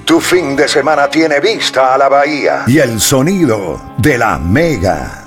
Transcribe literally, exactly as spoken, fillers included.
Tu fin de semana tiene vista a la bahía y el sonido de la Mega.